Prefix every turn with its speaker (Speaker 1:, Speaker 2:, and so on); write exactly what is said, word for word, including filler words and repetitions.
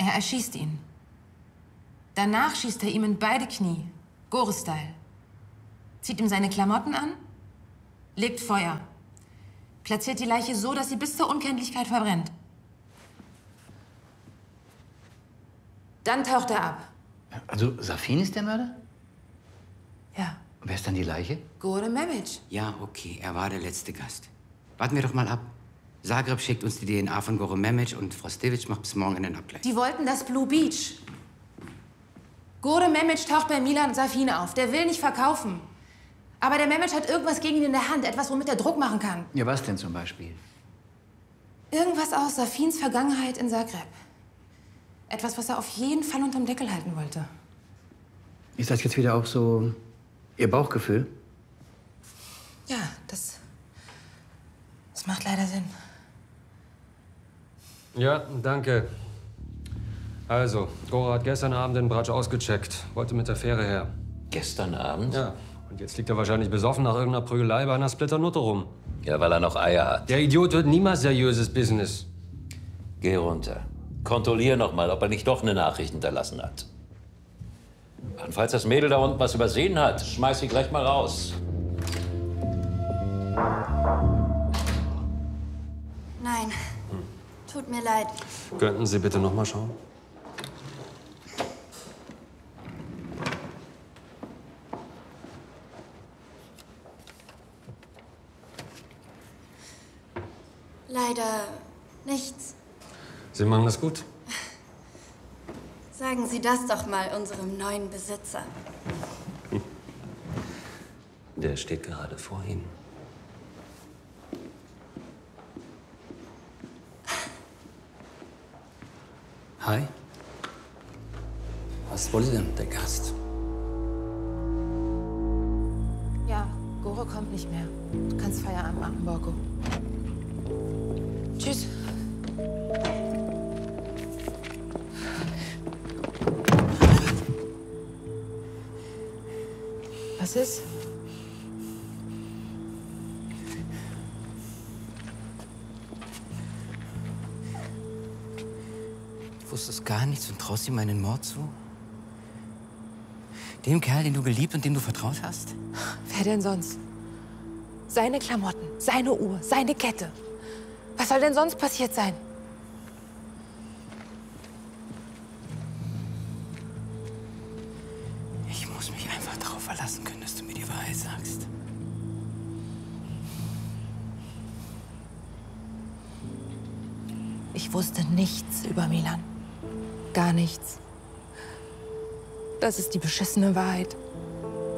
Speaker 1: Er erschießt ihn. Danach schießt er ihm in beide Knie. Gore-Style. Zieht ihm seine Klamotten an, legt Feuer. Platziert die Leiche so, dass sie bis zur Unkenntlichkeit verbrennt. Dann taucht er ab.
Speaker 2: Also Safin ist der Mörder?
Speaker 1: Ja.
Speaker 2: Und wer ist dann die Leiche?
Speaker 1: Gore Memic.
Speaker 3: Ja, okay, er war der letzte Gast. Warten wir doch mal ab. Zagreb schickt uns die D N A von Gore Memic und Frau Stevic macht bis morgen einen Abgleich.
Speaker 1: Die wollten das Blue Beach. Gore Memic taucht bei Milan Safin auf. Der will nicht verkaufen. Aber der Memic hat irgendwas gegen ihn in der Hand. Etwas, womit er Druck machen kann.
Speaker 2: Ja, was denn zum Beispiel?
Speaker 1: Irgendwas aus Safins Vergangenheit in Zagreb. Etwas, was er auf jeden Fall unterm Deckel halten wollte.
Speaker 2: Ist das jetzt wieder auch so Ihr Bauchgefühl?
Speaker 1: Ja, das... Das macht leider Sinn.
Speaker 4: Ja, danke. Also, Gore hat gestern Abend den Bratsch ausgecheckt. Wollte mit der Fähre her.
Speaker 5: Gestern Abend?
Speaker 4: Ja. Und jetzt liegt er wahrscheinlich besoffen nach irgendeiner Prügelei bei einer Splitternutte rum.
Speaker 5: Ja, weil er noch Eier hat.
Speaker 4: Der Idiot wird niemals seriöses Business.
Speaker 5: Geh runter. Kontrollier noch mal, ob er nicht doch eine Nachricht hinterlassen hat. Und falls das Mädel da unten was übersehen hat, schmeiß sie gleich mal raus.
Speaker 6: Nein. Tut mir leid.
Speaker 4: Könnten Sie bitte noch mal schauen?
Speaker 6: Leider nichts.
Speaker 4: Sie machen das gut.
Speaker 6: Sagen Sie das doch mal unserem neuen Besitzer.
Speaker 4: Der steht gerade vor Ihnen.
Speaker 3: Hi. Was wollte denn der Gast?
Speaker 1: Ja, Gore kommt nicht mehr. Du kannst Feierabend machen, Borgo. Tschüss. Was ist?
Speaker 3: Du wusstest gar nichts und traust ihm einen Mord zu? Dem Kerl, den du geliebt und dem du vertraut hast?
Speaker 1: Wer denn sonst? Seine Klamotten, seine Uhr, seine Kette. Was soll denn sonst passiert sein?
Speaker 3: Ich muss mich einfach darauf verlassen können, dass du mir die Wahrheit sagst.
Speaker 1: Ich wusste nichts über Milan. Gar nichts. Das ist die beschissene Wahrheit.